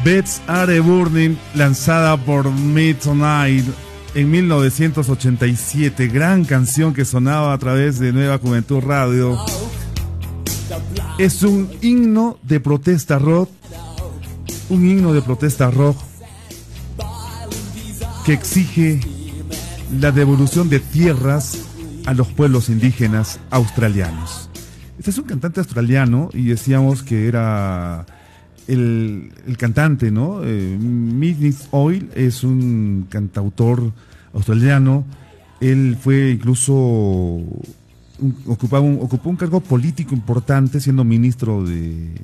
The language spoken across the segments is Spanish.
Beds Are Burning, lanzada por Midnight en 1987. Gran canción que sonaba a través de Nueva Juventud Radio. Es un himno de protesta rock. Un himno de protesta rock que exige la devolución de tierras a los pueblos indígenas australianos. Este es un cantante australiano y decíamos que era el cantante, ¿no? Midnight Oil es un cantautor australiano. Él fue incluso ocupó un cargo político importante, siendo ministro de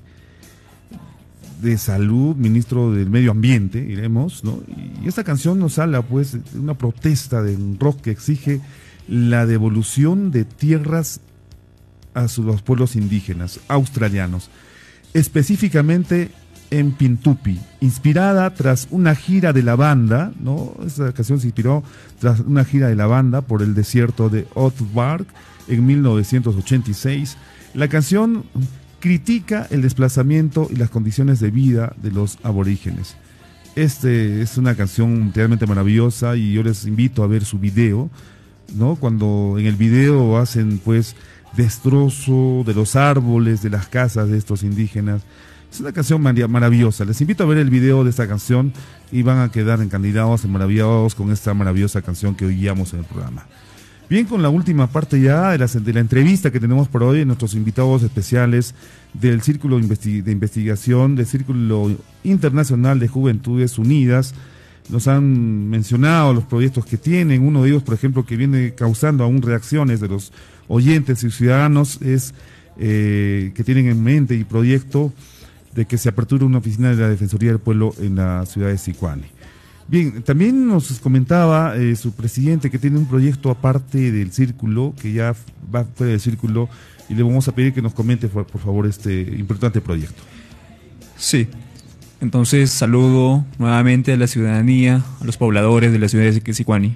salud, ministro del medio ambiente, diremos, ¿no? Y esta canción nos habla, pues, de una protesta de un rock que exige la devolución de tierras a los pueblos indígenas australianos, específicamente en Pintupi, inspirada tras una gira de la banda, ¿no? Esta canción se inspiró tras una gira de la banda por el desierto de Outback en 1986. La canción critica el desplazamiento y las condiciones de vida de los aborígenes. Es una canción realmente maravillosa y yo les invito a ver su video, ¿no? Cuando en el video hacen, pues, destrozo de los árboles, de las casas de estos indígenas. Es una canción maravillosa. Les invito a ver el video de esta canción y van a quedar encandilados, maravillados con esta maravillosa canción que hoy guiamos en el programa. Bien, con la última parte ya de la entrevista que tenemos por hoy, nuestros invitados especiales del Círculo de Investigación, del Círculo Internacional de Juventudes Unidas, nos han mencionado los proyectos que tienen. Uno de ellos, por ejemplo, que viene causando aún reacciones de los oyentes y ciudadanos, es que tienen en mente y proyecto de que se aperture una oficina de la Defensoría del Pueblo en la ciudad de Sicuani. Bien, también nos comentaba su presidente que tiene un proyecto aparte del círculo, que ya va fuera del círculo, y le vamos a pedir que nos comente, por favor, este importante proyecto. Sí, entonces saludo nuevamente a la ciudadanía, a los pobladores de la ciudad de Sicuani.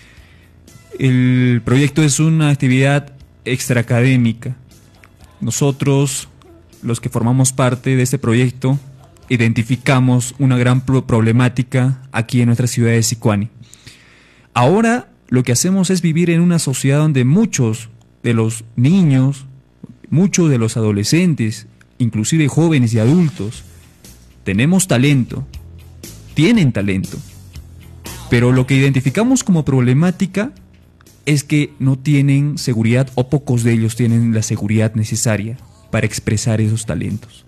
El proyecto es una actividad extraacadémica. Nosotros, los que formamos parte de este proyecto, identificamos una gran problemática aquí en nuestra ciudad de Sicuani. Ahora lo que hacemos es vivir en una sociedad donde muchos de los niños, muchos de los adolescentes, inclusive jóvenes y adultos, tenemos talento, tienen talento, pero lo que identificamos como problemática es que no tienen seguridad, o pocos de ellos tienen la seguridad necesaria para expresar esos talentos.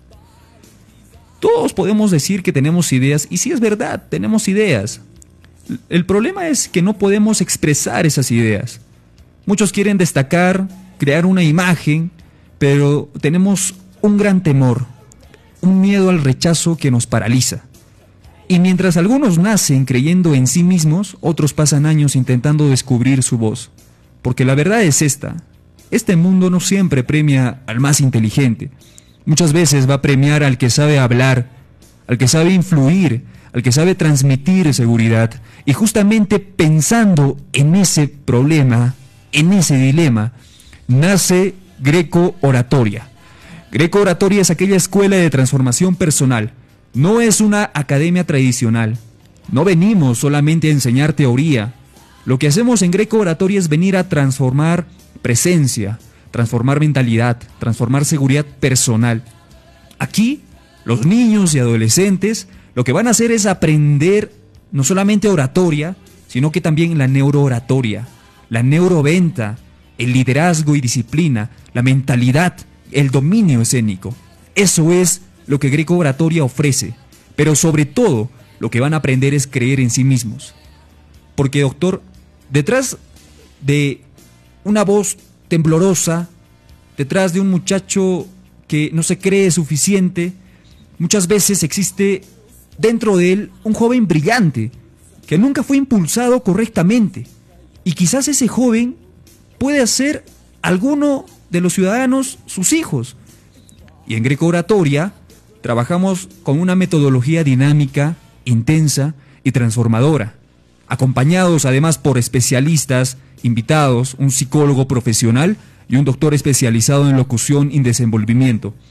Todos podemos decir que tenemos ideas, y sí es verdad, tenemos ideas. El problema es que no podemos expresar esas ideas. Muchos quieren destacar, crear una imagen, pero tenemos un gran temor, un miedo al rechazo que nos paraliza. Y mientras algunos nacen creyendo en sí mismos, otros pasan años intentando descubrir su voz. Porque la verdad es esta: este mundo no siempre premia al más inteligente. Muchas veces va a premiar al que sabe hablar, al que sabe influir, al que sabe transmitir seguridad. Y justamente pensando en ese problema, en ese dilema, nace Greco Oratoria. Greco Oratoria es aquella escuela de transformación personal. No es una academia tradicional. No venimos solamente a enseñar teoría. Lo que hacemos en Greco Oratoria es venir a transformar presencia, transformar mentalidad, transformar seguridad personal. Aquí, los niños y adolescentes lo que van a hacer es aprender no solamente oratoria, sino que también la neurooratoria, la neuroventa, el liderazgo y disciplina, la mentalidad, el dominio escénico. Eso es lo que Greco Oratoria ofrece, pero sobre todo lo que van a aprender es creer en sí mismos. Porque, doctor, detrás de una voz temblorosa, detrás de un muchacho que no se cree suficiente, muchas veces existe dentro de él un joven brillante que nunca fue impulsado correctamente, y quizás ese joven puede hacer alguno de los ciudadanos sus hijos. Y en Greco Oratoria trabajamos con una metodología dinámica, intensa y transformadora, acompañados además por especialistas invitados, un psicólogo profesional y un doctor especializado en locución y desenvolvimiento.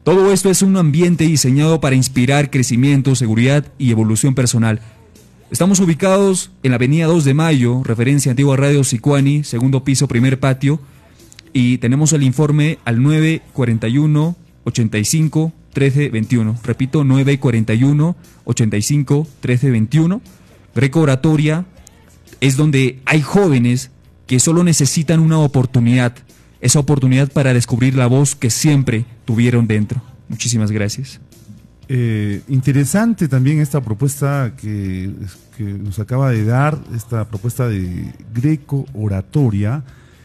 Todo esto es un ambiente diseñado para inspirar crecimiento, seguridad y evolución personal. Estamos ubicados en la avenida 2 de Mayo, referencia Antigua Radio Sicuani, segundo piso, primer patio, y tenemos el informe al 941 85 13 21. Repito, 941 85 13 21. Greco Oratoria es donde hay jóvenes que solo necesitan una oportunidad, esa oportunidad para descubrir la voz que siempre tuvieron dentro. Muchísimas gracias. Interesante también esta propuesta que nos acaba de dar, esta propuesta de Greco Oratoria.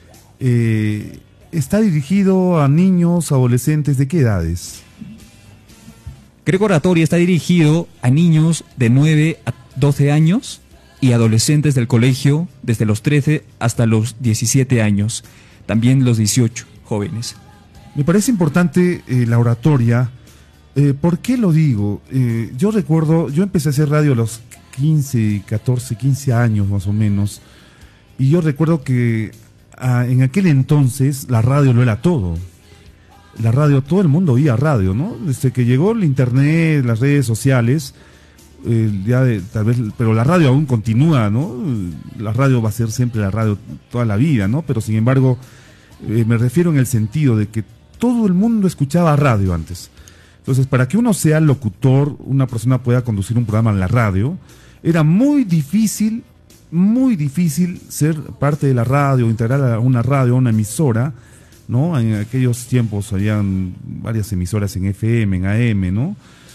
Está dirigido a niños, adolescentes, ¿de qué edades? Greco Oratoria está dirigido a niños de 9 a 12 años y adolescentes del colegio desde los 13 hasta los 17 años, también los 18 jóvenes. Me parece importante la oratoria. ¿Por qué lo digo? Yo recuerdo, yo empecé a hacer radio a los 15, 14, 15 años más o menos, y yo recuerdo que en aquel entonces la radio lo era todo. La radio, todo el mundo oía radio, ¿no? Desde que llegó el internet, las redes sociales, tal vez, pero la radio aún continúa, ¿no? La radio va a ser siempre la radio toda la vida, ¿no? Pero sin embargo, me refiero en el sentido de que todo el mundo escuchaba radio antes. Entonces, para que uno sea locutor, una persona pueda conducir un programa en la radio, era muy difícil ser parte de la radio, integrar a una radio, a una emisora, ¿no? En aquellos tiempos habían varias emisoras en FM, en AM, ¿no?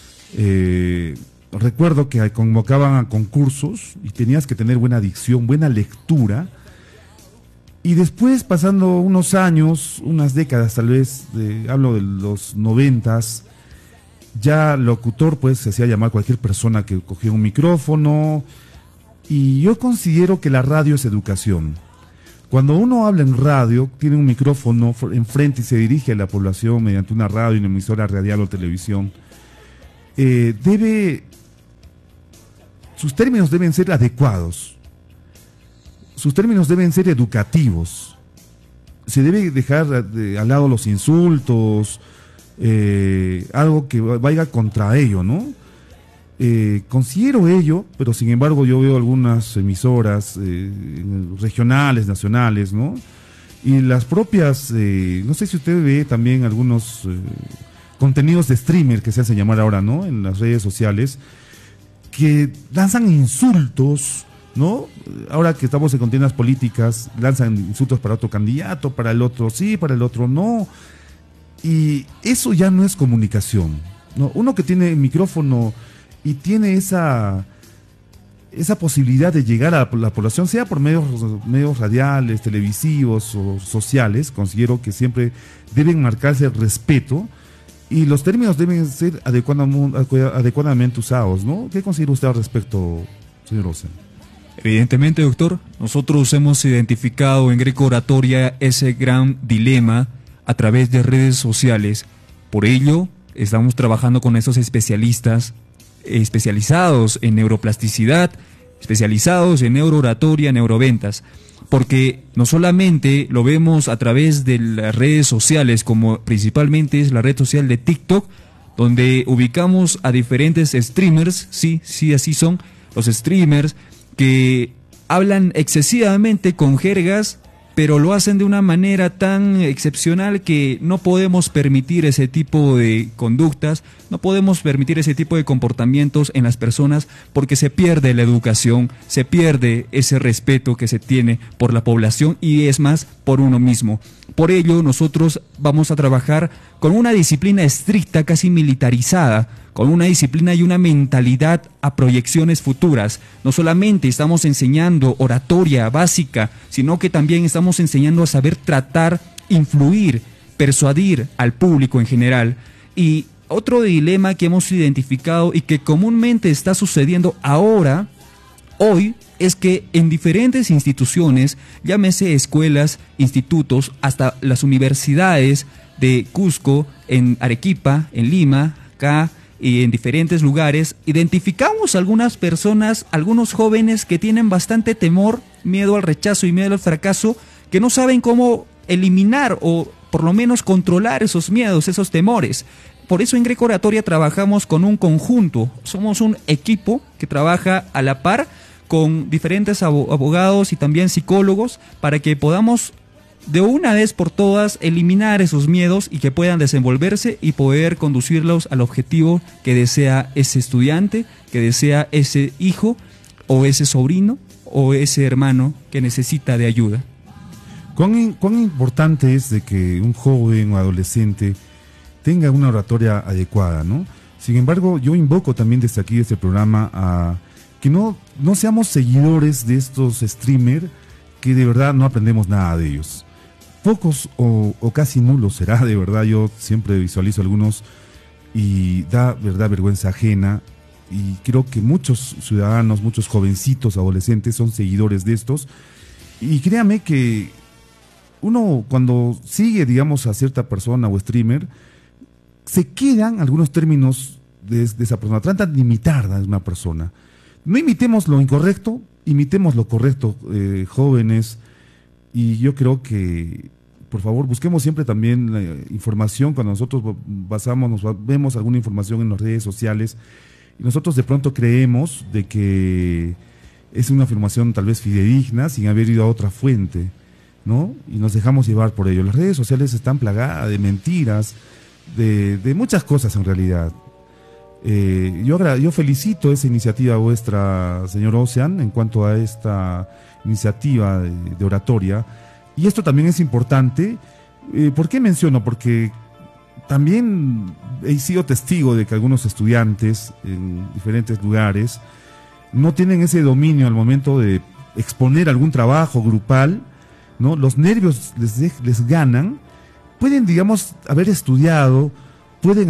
Recuerdo que convocaban a concursos y tenías que tener buena dicción, buena lectura. Y después, pasando unos años, unas décadas tal vez, hablo de los 90s, ya locutor pues se hacía llamar cualquier persona que cogía un micrófono. Y yo considero que la radio es educación. Cuando uno habla en radio, tiene un micrófono enfrente y se dirige a la población mediante una radio, una emisora radial o televisión, sus términos deben ser adecuados, sus términos deben ser educativos, se debe dejar al lado los insultos, algo que vaya contra ello, ¿no? Considero ello, pero sin embargo yo veo algunas emisoras regionales, nacionales, ¿no? Y las propias, no sé si usted ve también algunos contenidos de streamer que se hacen llamar ahora, ¿no? En las redes sociales, que lanzan insultos, ¿no? Ahora que estamos en contiendas políticas, lanzan insultos para otro candidato, para el otro sí, para el otro no. Y eso ya no es comunicación, ¿no? Uno que tiene micrófono y tiene esa posibilidad de llegar a la población, sea por medios radiales, televisivos o sociales, considero que siempre deben marcarse el respeto y los términos deben ser adecuadamente usados, ¿no? ¿Qué considera usted al respecto, señor Rosen? Evidentemente, doctor, nosotros hemos identificado en Greco Oratoria ese gran dilema a través de redes sociales. Por ello, estamos trabajando con esos especialistas especializados en neuroplasticidad, especializados en neurooratoria, neuroventas, porque no solamente lo vemos a través de las redes sociales, como principalmente es la red social de TikTok, donde ubicamos a diferentes streamers, sí, así son los streamers, que hablan excesivamente con jergas, pero lo hacen de una manera tan excepcional que no podemos permitir ese tipo de conductas, no podemos permitir ese tipo de comportamientos en las personas porque se pierde la educación, se pierde ese respeto que se tiene por la población y es más por uno mismo. Por ello nosotros vamos a trabajar con una disciplina estricta, casi militarizada, con una disciplina y una mentalidad a proyecciones futuras. No solamente estamos enseñando oratoria básica, sino que también estamos enseñando a saber tratar, influir, persuadir al público en general. Y otro dilema que hemos identificado y que comúnmente está sucediendo ahora, hoy, es que en diferentes instituciones, llámese escuelas, institutos, hasta las universidades de Cusco, en Arequipa, en Lima, acá, y en diferentes lugares, identificamos algunas personas, algunos jóvenes que tienen bastante temor, miedo al rechazo y miedo al fracaso, que no saben cómo eliminar o por lo menos controlar esos miedos, esos temores. por eso en Greco Oratoria trabajamos con un conjunto, somos un equipo que trabaja a la par con diferentes abogados y también psicólogos para que podamos de una vez por todas eliminar esos miedos y que puedan desenvolverse y poder conducirlos al objetivo que desea ese estudiante, que desea ese hijo o ese sobrino o ese hermano que necesita de ayuda. ¿Cuán importante es de que un joven o adolescente tenga una oratoria adecuada, ¿no? Sin embargo, yo invoco también desde aquí, desde el programa, a que no seamos seguidores de estos streamers que de verdad no aprendemos nada de ellos. Pocos o casi nulos será, de verdad. Yo siempre visualizo algunos y da verdad vergüenza ajena, y creo que muchos ciudadanos, muchos jovencitos, adolescentes son seguidores de estos, y créame que uno cuando sigue, digamos, a cierta persona o streamer, se quedan algunos términos de esa persona, tratan de imitar a una persona. No imitemos lo incorrecto, imitemos lo correcto, jóvenes, y yo creo que por favor, busquemos siempre también la información cuando nosotros vemos alguna información en las redes sociales y nosotros de pronto creemos de que es una afirmación tal vez fidedigna sin haber ido a otra fuente, ¿no? Y nos dejamos llevar por ello. Las redes sociales están plagadas de mentiras, de muchas cosas en realidad. Yo felicito esa iniciativa vuestra, señor Ocean, en cuanto a esta iniciativa de oratoria. Y esto también es importante. ¿Por qué menciono? Porque también he sido testigo de que algunos estudiantes en diferentes lugares no tienen ese dominio al momento de exponer algún trabajo grupal, ¿no? Los nervios les ganan. Pueden, digamos, haber estudiado, pueden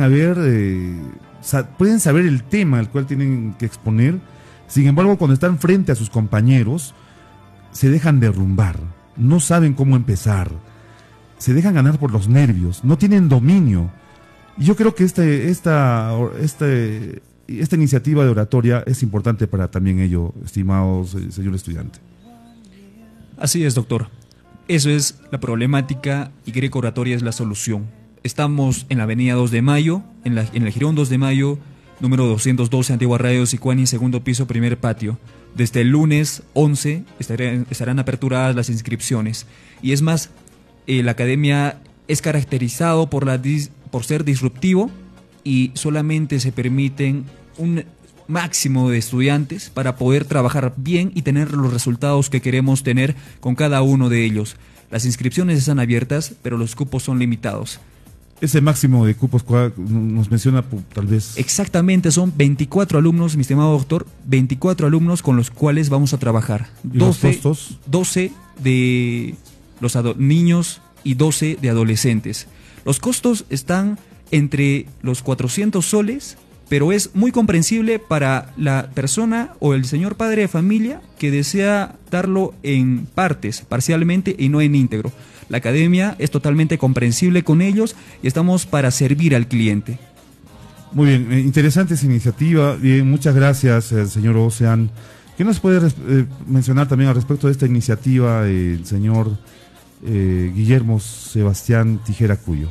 saber el tema al cual tienen que exponer. Sin embargo, cuando están frente a sus compañeros, se dejan derrumbar. No saben cómo empezar, se dejan ganar por los nervios, no tienen dominio. Y yo creo que esta iniciativa de oratoria es importante para también ello, estimados señor estudiante. Así es, doctor. Eso es la problemática y Greco Oratoria es la solución. Estamos en la avenida 2 de Mayo, en el Jirón 2 de Mayo, número 212, Antigua Radio Sicuani, segundo piso, primer patio. Desde el lunes 11 estarán aperturadas las inscripciones. Y es más, la academia es caracterizado por ser disruptivo y solamente se permiten un máximo de estudiantes para poder trabajar bien y tener los resultados que queremos tener con cada uno de ellos. Las inscripciones están abiertas, pero los cupos son limitados. Ese máximo de cupos nos menciona tal vez. Exactamente, son 24 alumnos, mi estimado doctor, 24 alumnos con los cuales vamos a trabajar. ¿Y los costos? 12 de los niños y 12 de adolescentes. Los costos están entre los 400 soles, pero es muy comprensible para la persona o el señor padre de familia que desea darlo en partes, parcialmente y no en íntegro. La academia es totalmente comprensible con ellos y estamos para servir al cliente. Muy bien, interesante esa iniciativa. Bien, muchas gracias, señor Ocean. ¿Qué nos puede mencionar también al respecto de esta iniciativa el señor Guillermo Sebastián Tijera Cuyo?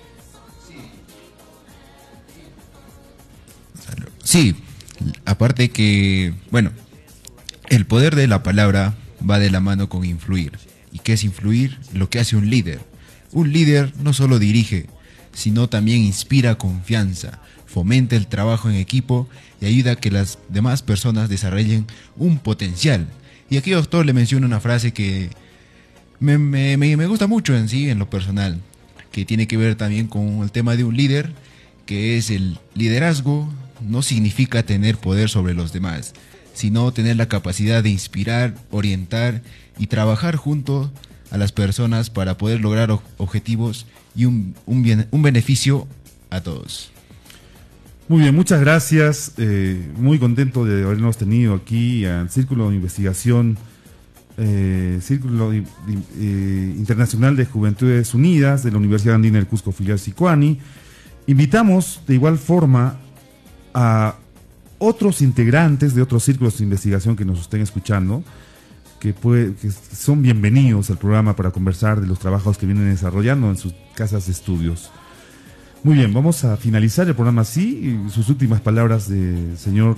Sí, aparte que, bueno, el poder de la palabra va de la mano con influir. ¿Y qué es influir? Lo que hace un líder. Un líder no solo dirige, sino también inspira confianza, fomenta el trabajo en equipo y ayuda a que las demás personas desarrollen un potencial. Y aquí, doctor, le menciono una frase que me gusta mucho en sí, en lo personal, que tiene que ver también con el tema de un líder, que es el liderazgo. No significa tener poder sobre los demás, sino tener la capacidad de inspirar, orientar y trabajar junto a las personas para poder lograr objetivos y un beneficio a todos. Muy bien, muchas gracias. Muy contento de habernos tenido aquí al Círculo de Investigación, Círculo Internacional de Juventudes Unidas de la Universidad Andina del Cusco, filial Sicuani. Invitamos de igual forma a otros integrantes de otros círculos de investigación que nos estén escuchando, que son bienvenidos al programa para conversar de los trabajos que vienen desarrollando en sus casas de estudios. Muy bien, vamos a finalizar el programa así. Sus últimas palabras del señor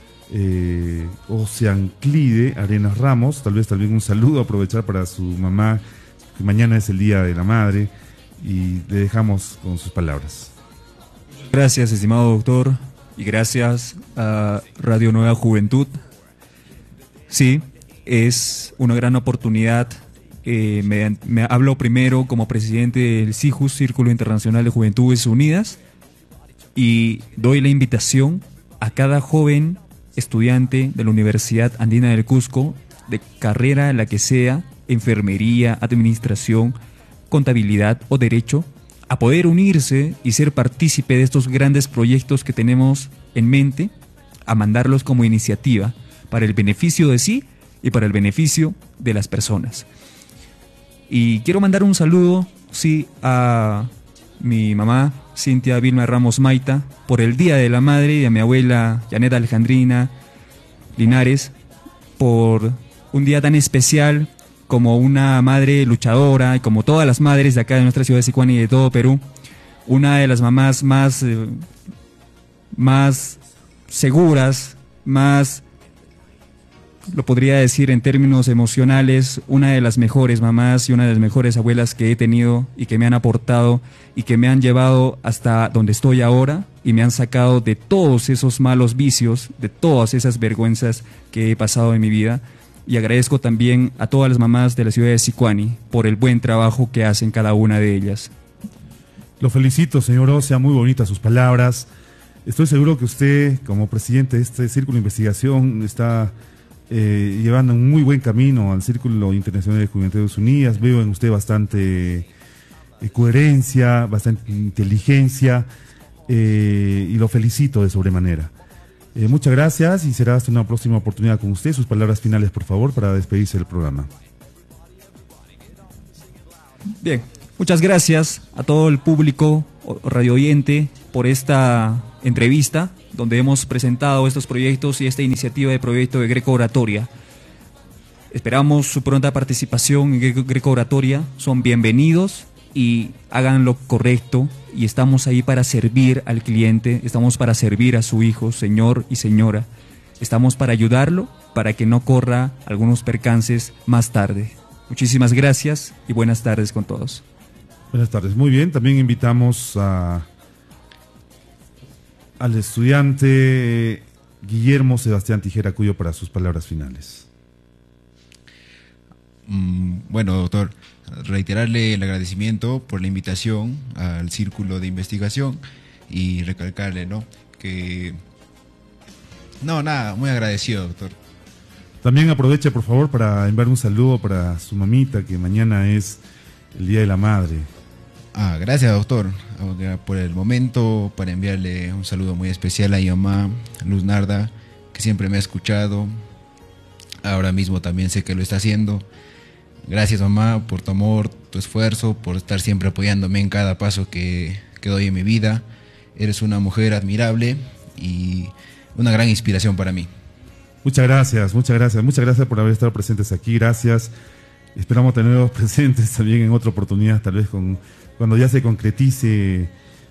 Oceanclide Arenas Ramos, tal vez también un saludo, aprovechar para su mamá, que mañana es el Día de la Madre, y le dejamos con sus palabras. Gracias, estimado doctor, y gracias a Radio Nueva Juventud. Sí, es una gran oportunidad. Me hablo primero como presidente del CIJUS, Círculo Internacional de Juventudes Unidas, y doy la invitación a cada joven estudiante de la Universidad Andina del Cusco, de carrera la que sea, enfermería, administración, contabilidad o derecho, a poder unirse y ser partícipe de estos grandes proyectos que tenemos en mente, a mandarlos como iniciativa para el beneficio de sí y para el beneficio de las personas. Y quiero mandar un saludo, sí, a mi mamá, Cintia Vilma Ramos Maita, por el Día de la Madre, y a mi abuela, Janet Alejandrina Linares, por un día tan especial como una madre luchadora, y como todas las madres de acá de nuestra ciudad de Sicuani y de todo Perú, una de las mamás más seguras, más, lo podría decir en términos emocionales, una de las mejores mamás y una de las mejores abuelas que he tenido y que me han aportado y que me han llevado hasta donde estoy ahora y me han sacado de todos esos malos vicios, de todas esas vergüenzas que he pasado en mi vida. Y agradezco también a todas las mamás de la ciudad de Sicuani por el buen trabajo que hacen cada una de ellas. Lo felicito, señor Ocea, muy bonitas sus palabras. Estoy seguro que usted, como presidente de este Círculo de Investigación, está llevando un muy buen camino al Círculo Internacional de Juventudes Unidas. Veo en usted bastante coherencia, bastante inteligencia, y lo felicito de sobremanera. Muchas gracias y será hasta una próxima oportunidad con usted. Sus palabras finales, por favor, para despedirse del programa. Bien, muchas gracias a todo el público radio oyente por esta entrevista donde hemos presentado estos proyectos y esta iniciativa de proyecto de Greco Oratoria. Esperamos su pronta participación en Greco Oratoria. Son bienvenidos y hagan lo correcto, y estamos ahí para servir al cliente, estamos para servir a su hijo, señor y señora. Estamos para ayudarlo, para que no corra algunos percances más tarde. Muchísimas gracias y buenas tardes con todos. Buenas tardes, muy bien. También invitamos al estudiante Guillermo Sebastián Tijera Cuyo para sus palabras finales. Bueno, doctor, reiterarle el agradecimiento por la invitación al Círculo de Investigación y recalcarle, ¿no?, que... No, nada, muy agradecido, doctor. También aproveche, por favor, para enviar un saludo para su mamita, que mañana es el Día de la Madre. Gracias, doctor. Por el momento, para enviarle un saludo muy especial a mi mamá, Luz Narda, que siempre me ha escuchado. Ahora mismo también sé que lo está haciendo. Gracias, mamá, por tu amor, tu esfuerzo, por estar siempre apoyándome en cada paso que doy en mi vida. Eres una mujer admirable y una gran inspiración para mí. Muchas gracias por haber estado presentes aquí. Gracias. Esperamos tenerlos presentes también en otra oportunidad, tal vez cuando ya se concretice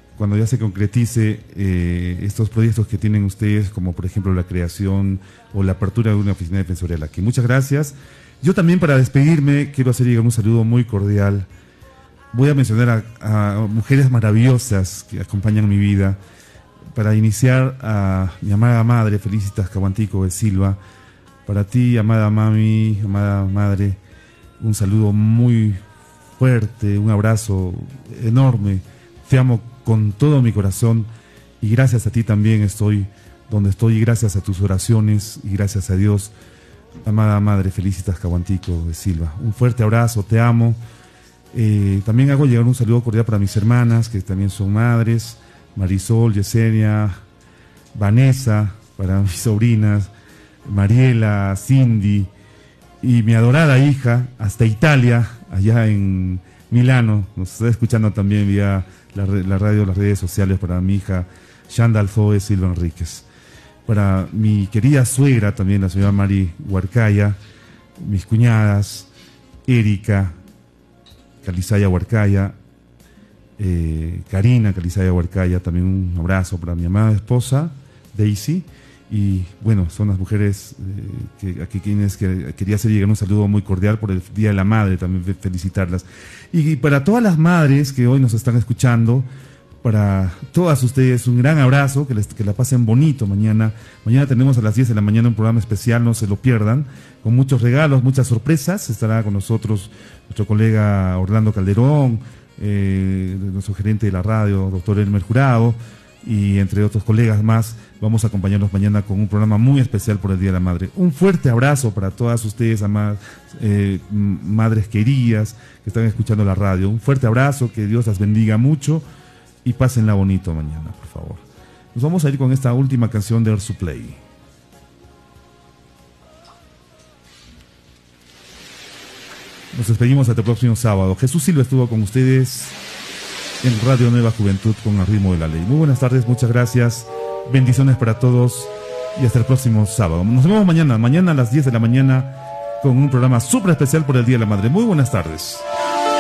estos proyectos que tienen ustedes, como por ejemplo la creación o la apertura de una oficina defensorial aquí. Muchas gracias. Yo también, para despedirme, quiero hacer llegar un saludo muy cordial. Voy a mencionar a mujeres maravillosas que acompañan mi vida. Para iniciar, a mi amada madre, Felicitas Caguantico de Silva. Para ti, amada mami, amada madre, un saludo muy fuerte, un abrazo enorme. Te amo con todo mi corazón y gracias a ti también estoy donde estoy, y gracias a tus oraciones y gracias a Dios. Amada madre, Felicitas Caguantico de Silva, un fuerte abrazo, te amo. También hago llegar un saludo cordial para mis hermanas, que también son madres, Marisol, Yesenia, Vanessa, para mis sobrinas, Mariela, Cindy, y mi adorada hija, hasta Italia, allá en Milano, nos está escuchando también vía la radio, las redes sociales, para mi hija, Shanda Alzoe Silva Enríquez. Para mi querida suegra también, la señora Mari Huarcaya, mis cuñadas, Erika, Calizaya Huarcaya, Karina Calizaya Huarcaya, también un abrazo para mi amada esposa, Daisy. Y bueno, son las mujeres que aquí quienes quería hacer llegar un saludo muy cordial por el Día de la Madre, también felicitarlas. Y para todas las madres que hoy nos están escuchando, para todas ustedes un gran abrazo, que la pasen bonito mañana. Mañana tenemos a las 10 de la mañana un programa especial, no se lo pierdan, con muchos regalos, muchas sorpresas. Estará con nosotros nuestro colega Orlando Calderón, nuestro gerente de la radio, doctor Elmer Jurado, y entre otros colegas más. Vamos a acompañarnos mañana con un programa muy especial por el Día de la Madre. Un fuerte abrazo para todas ustedes, amadas madres queridas que están escuchando la radio. Un fuerte abrazo, que Dios las bendiga mucho y pásenla bonito mañana, por favor. Nos vamos a ir con esta última canción de Earth Supply. Nos despedimos hasta el próximo sábado. Jesús Silva estuvo con ustedes en Radio Nueva Juventud con el ritmo de la ley. Muy buenas tardes, muchas gracias. Bendiciones para todos y hasta el próximo sábado. Nos vemos mañana a las 10 de la mañana con un programa súper especial por el Día de la Madre. Muy buenas tardes.